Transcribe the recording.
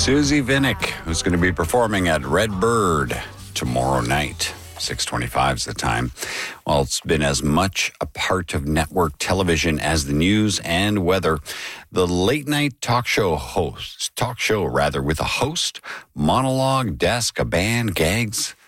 Susie Vinnick, who's going to be performing at Red Bird tomorrow night. 6:25 is the time. Well, it's been as much a part of network television as the news and weather. The late night talk show with a host, monologue, desk, a band, gags.